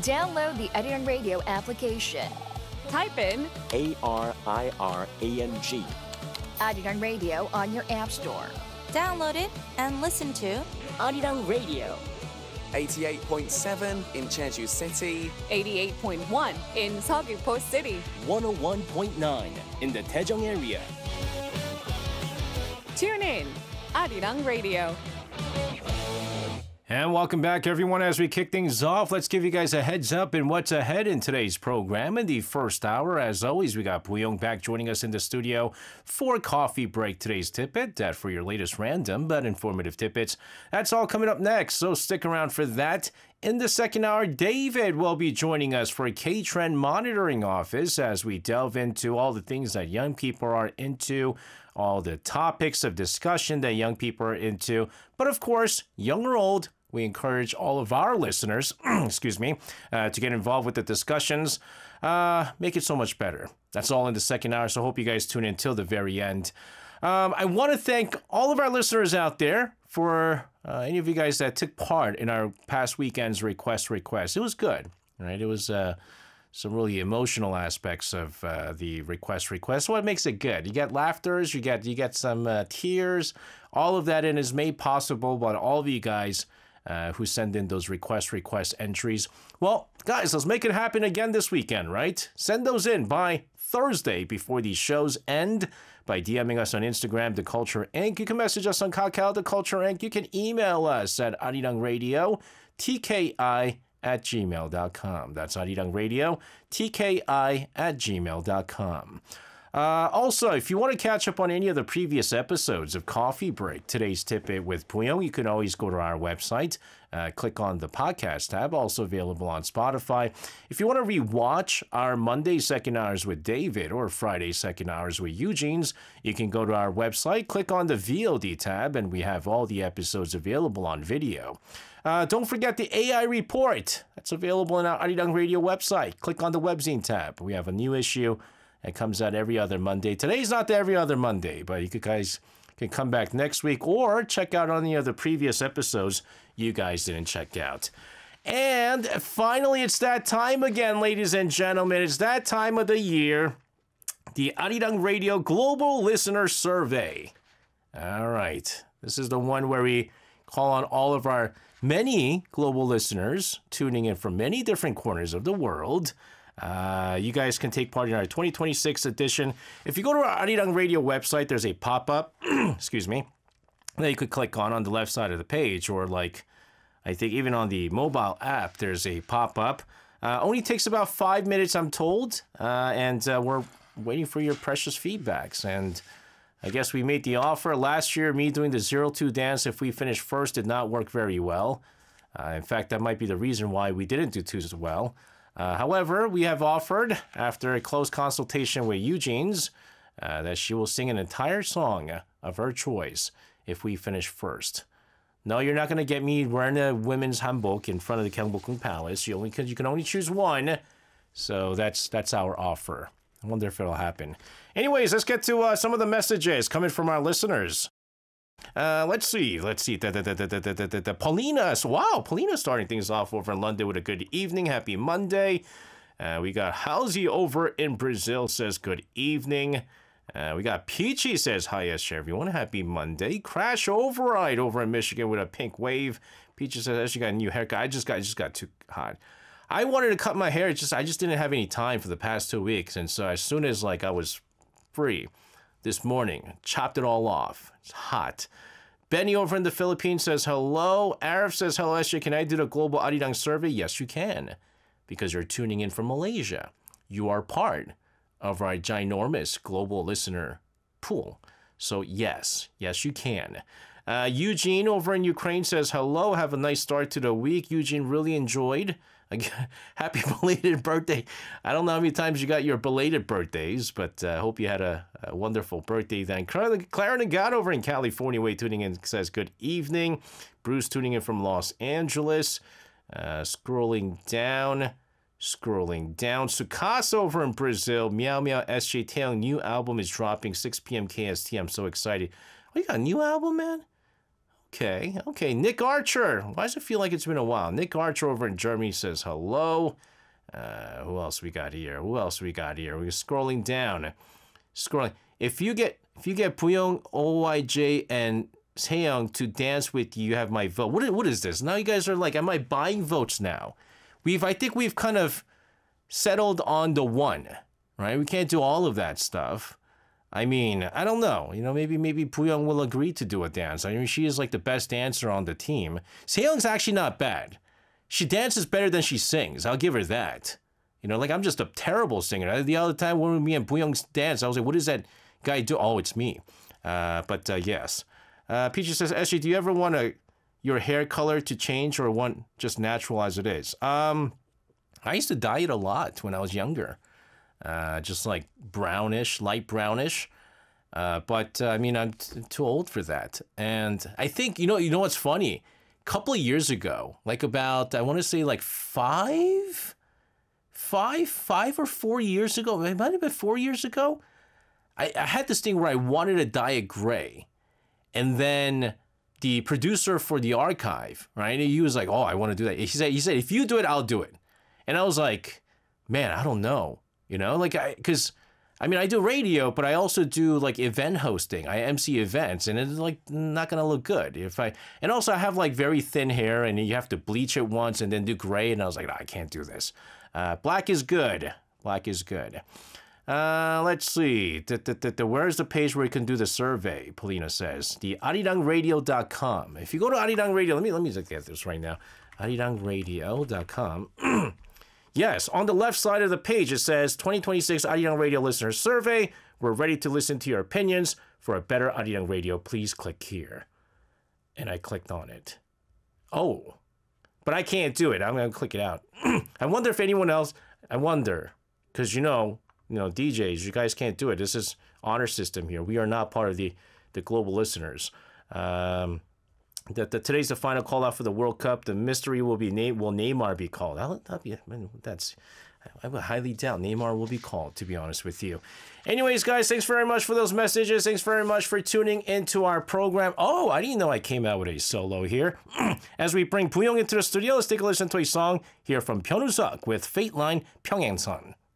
Download the Arirang Radio application. Type in ARIRANG. Arirang Radio on your app store. Download it and listen to Arirang Radio. 88.7 in Jeju City, 88.1 in Seogwipo City, 101.9 in the Daejeong area. Tune in, Arirang Radio. And welcome back, everyone. As we kick things off, let's give you guys a heads up in what's ahead in today's program. In the first hour, as always, we got Boo-young back joining us in the studio for Coffee Break. Today's tidbit, that for your latest random but informative tidbits. That's all coming up next, so stick around for that. In the second hour, David will be joining us for K-Trend Monitoring Office as we delve into all the things that young people are into, all the topics of discussion that young people are into. But of course, young or old, we encourage all of our listeners, to get involved with the discussions. Make it so much better. That's all in the second hour, so hope you guys tune in till the very end. I want to thank all of our listeners out there for any of you guys that took part in our past weekend's request. It was good, right? It was some really emotional aspects of the request. What makes it good? You get laughters, you get some tears. All of that is made possible by all of you guys who send in those request entries. Well, guys, let's make it happen again this weekend, right? Send those in by Thursday before these shows end by DMing us on Instagram, The Culture Inc. You can message us on Kakao, The Culture Inc. You can email us at arirangradio, tki@gmail.com. That's arirangradio, tki@gmail.com. Also, if you want to catch up on any of the previous episodes of Coffee Break, today's tidbit with Boo-young, you can always go to our website, click on the podcast tab, also available on Spotify. If you want to rewatch our Monday second hours with David or Friday second hours with Eugene's, you can go to our website, click on the VOD tab, and we have all the episodes available on video. Don't forget the AI report. That's available on our Arirang Radio website. Click on the webzine tab. We have a new issue. It comes out every other Monday. Today's not the every other Monday, but you guys can come back next week or check out any of the previous episodes you guys didn't check out. And finally, it's that time again, ladies and gentlemen. It's that time of the year, the Arirang Radio Global Listener Survey. All right. This is the one where we call on all of our many global listeners tuning in from many different corners of the world. You guys can take part in our 2026 edition. If you go to our Arirang Radio website, there's a pop-up, that you could click on the left side of the page, or I think even on the mobile app, there's a pop-up. Only takes about 5 minutes, I'm told, and we're waiting for your precious feedbacks. And I guess we made the offer. Last year, me doing the 0-2 dance, if we finished first, did not work very well. In fact, that might be the reason why we didn't do too well. However, we have offered, after a close consultation with Eugene's, that she will sing an entire song of her choice if we finish first. No, you're not going to get me wearing a women's hanbok in front of the Gyeongbokgung Palace. You can only choose one. So that's our offer. I wonder if it'll happen. Anyways, let's get to some of the messages coming from our listeners. Let's see. Paulina. Wow, Paulina's starting things off over in London with a good evening. Happy Monday. We got Halsey over in Brazil says good evening. We got Peachy says hi, yes, everyone. Happy Monday. Crash Override over in Michigan with a pink wave. Peachy says she got a new haircut. I just got too hot. I wanted to cut my hair. I just didn't have any time for the past 2 weeks, and so as soon as I was free this morning, chopped it all off. It's hot. Benny over in the Philippines says hello. Arif says hello, Esha. Can I do the global Arirang survey? Yes, you can, because you're tuning in from Malaysia. You are part of our ginormous global listener pool. So yes, you can. Eugene over in Ukraine says hello. Have a nice start to the week. Eugene really enjoyed. Happy belated birthday. I don't know how many times you got your belated birthdays, but I hope you had a wonderful birthday then. Clara Nagat over in California tuning in says good evening. Bruce tuning in from Los Angeles. Scrolling down. Sukasa over in Brazil. Meow Meow SJ Taeyong new album is dropping 6 p.m. KST. I'm so excited. Oh, you got a new album, man? Okay. Nick Archer. Why does it feel like it's been a while? Nick Archer over in Germany says hello. Who else we got here? We're scrolling down. If you get Puyong, OYJ, and Seyoung to dance with you, you have my vote. What is this? Now you guys are like, am I buying votes now? I think we've kind of settled on the one, right? We can't do all of that stuff. I mean, I don't know. Maybe Puyong will agree to do a dance. I mean, she is like the best dancer on the team. Seyoung's actually not bad. She dances better than she sings. I'll give her that. I'm just a terrible singer. The other time when me and Puyong danced, I was like, what does that guy do? Oh, it's me. But yes. Peachy says, SG, do you ever want your hair color to change or want just natural as it is? I used to dye it a lot when I was younger. Just like brownish, light brownish. But I mean, I'm too old for that. And I think, you know what's funny? A couple of years ago, like about, I want to say like 5 or 4 years ago, it might have been 4 years ago, I had this thing where I wanted to dye it gray. And then the producer for the archive, right, he was like, oh, I want to do that. He said, if you do it, I'll do it. And I was like, man, I don't know. Because I do radio, but I also do like event hosting. I MC events, and it's like not gonna look good and also I have like very thin hair, and you have to bleach it once and then do gray, and I was like, no, I can't do this. Black is good. Let's see. Where's the page where you can do the survey? Polina says the arirangradio.com. If you go to Arirang Radio, let me just get this right now. arirangradio.com. Yes, on the left side of the page, it says 2026 Arirang Radio Listener Survey. We're ready to listen to your opinions. For a better Arirang Radio, please click here. And I clicked on it. Oh, but I can't do it. I'm going to click it out. I wonder if anyone else, because DJs, you guys can't do it. This is honor system here. We are not part of the global listeners. Today's the final call out for the World Cup. The mystery will Neymar be called? I would highly doubt Neymar will be called, to be honest with you. Anyways, guys, thanks very much for those messages. Thanks very much for tuning into our program. Oh, I didn't know I came out with a solo here. As we bring Puyong into the studio, let's take a listen to a song here from Pyeonwoo Seok with Fate Line Pyeongangsan.